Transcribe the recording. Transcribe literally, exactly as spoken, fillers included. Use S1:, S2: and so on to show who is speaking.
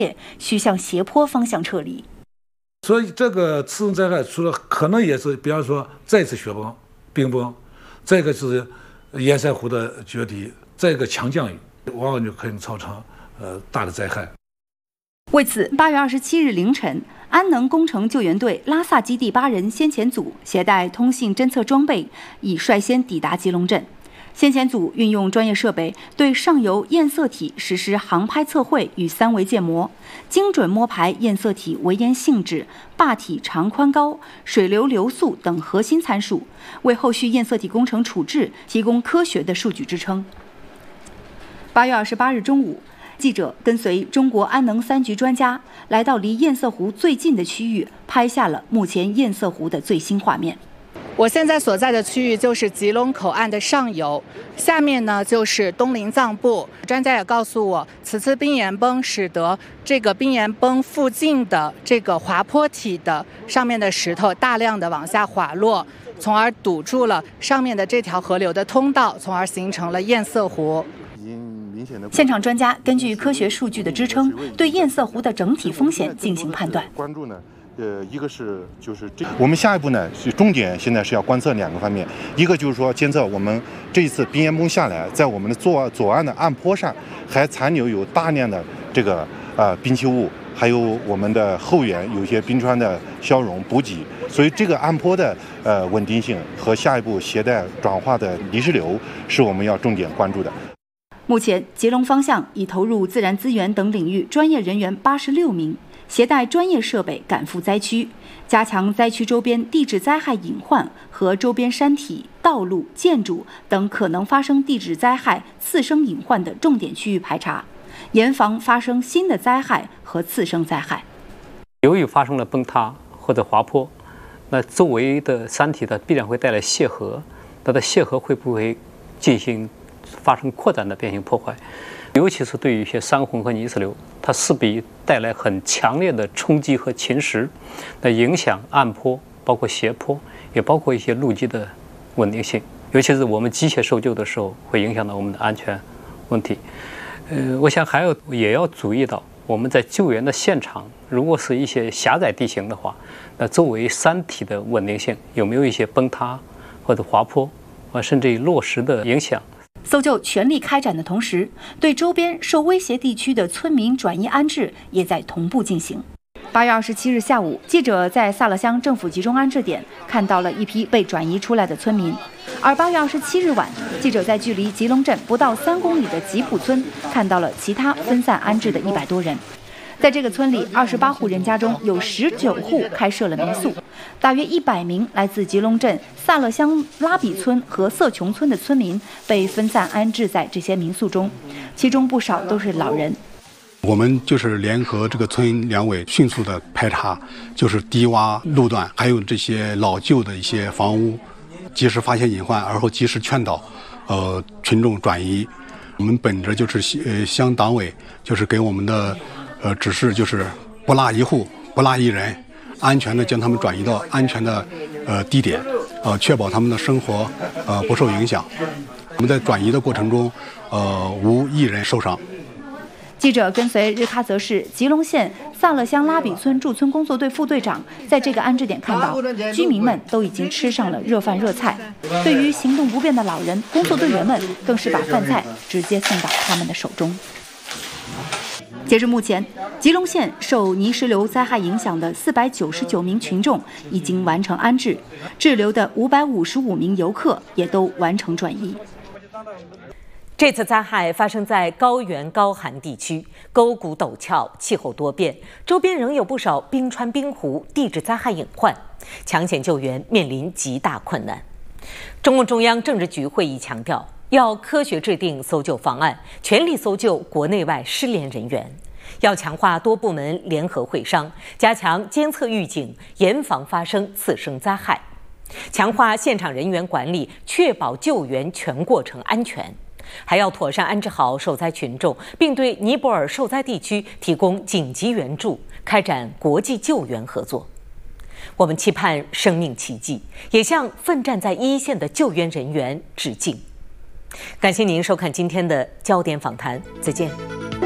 S1: 需向斜坡方向撤离。
S2: 所以这个次生灾害除了可能也是，比方说再次雪崩、冰崩，再一个是堰塞湖的决堤，再一个强降雨，往往就可能造成呃大的灾害。
S1: 为此，八月二十七日凌晨，安能工程救援队拉萨基地八人先遣组携带通信侦测装备，已率先抵达吉隆镇。先遣组运用专业设备，对上游堰塞体实施航拍测绘与三维建模，精准摸排堰塞体围堰性质、坝体长宽高、水流流速等核心参数，为后续堰塞体工程处置提供科学的数据支撑。八月二十八日中午，记者跟随中国安能三局专家来到离堰塞湖最近的区域，拍下了目前堰塞湖的最新画面。
S3: 我现在所在的区域就是吉隆口岸的上游，下面呢就是东林藏部。专家也告诉我，此次冰岩崩使得这个冰岩崩附近的这个滑坡体的上面的石头大量的往下滑落，从而堵住了上面的这条河流的通道，从而形成了堰塞湖。
S1: 现场专家根据科学数据的支撑，对堰塞湖的整体风险进行判断。
S4: 关注呢？呃，一个是就是这，我们下一步呢是重点，现在是要观测两个方面，一个就是说监测我们这一次冰岩崩下来，在我们的左左岸的岸坡上还残留有大量的这个呃冰期物，还有我们的后缘有一些冰川的消融补给，所以这个岸坡的呃稳定性和下一步携带转化的泥石流是我们要重点关注的。
S1: 目前，吉隆方向已投入自然资源等领域专业人员八十六名，携带专业设备赶赴灾区，加强灾区周边地质灾害隐患和周边山体、道路、建筑等可能发生地质灾害次生隐患的重点区域排查，严防发生新的灾害和次生灾害。
S5: 由于发生了崩塌或者滑坡，那周围的山体它必然会带来泄河，那它泄河会不会进行发生扩展的变形破坏？尤其是对于一些山洪和泥石流，它势必带来很强烈的冲击和侵蚀，那影响岸坡，包括斜坡，也包括一些路基的稳定性。尤其是我们机械搜救的时候，会影响到我们的安全问题。呃，我想还有也要注意到，我们在救援的现场，如果是一些狭窄地形的话，那周围山体的稳定性有没有一些崩塌或者滑坡，啊，甚至于落石的影响？
S1: 搜救全力开展的同时，对周边受威胁地区的村民转移安置也在同步进行。八月二十七日下午，记者在萨勒乡政府集中安置点看到了一批被转移出来的村民，而八月二十七日晚，记者在距离吉隆镇不到三公里的吉普村看到了其他分散安置的一百多人。在这个村里，二十八户人家中有十九户开设了民宿，大约一百名来自吉隆镇萨勒乡拉比村和色琼村的村民被分散安置在这些民宿中，其中不少都是老人。
S6: 我们就是联合这个村两委迅速的排查，就是低洼路段，还有这些老旧的一些房屋，及时发现隐患，而后及时劝导，呃，群众转移。我们本着就是呃乡党委就是给我们的呃指示，就是不落一户，不落一人，安全的将他们转移到安全的呃地点，呃，确保他们的生活呃不受影响。我们在转移的过程中，呃，无一人受伤。
S1: 记者跟随日喀则市吉隆县萨勒乡拉比村驻村工作队副队长在这个安置点看到，居民们都已经吃上了热饭热菜。对于行动不便的老人，工作队员们更是把饭菜直接送到他们的手中。截至目前，吉隆县受泥石流灾害影响的四百九十九名群众已经完成安置，滞留的五百五十五名游客也都完成转移。
S7: 这次灾害发生在高原高寒地区，沟谷陡峭，气候多变，周边仍有不少冰川冰湖，地质灾害隐患，抢险救援面临极大困难。中共中央政治局会议强调，要科学制定搜救方案，全力搜救国内外失联人员，要强化多部门联合会商，加强监测预警，严防发生次生灾害，强化现场人员管理，确保救援全过程安全。还要妥善安置好受灾群众，并对尼泊尔受灾地区提供紧急援助，开展国际救援合作。我们期盼生命奇迹，也向奋战在一线的救援人员致敬。感谢您收看今天的焦点访谈，再见。